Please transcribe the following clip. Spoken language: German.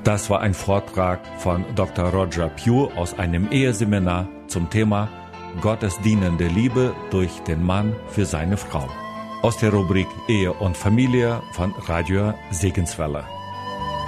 Das war ein Vortrag von Dr. Roger Pugh aus einem Eheseminar zum Thema Gottes dienende Liebe durch den Mann für seine Frau. Aus der Rubrik Ehe und Familie von Radio Segenswelle.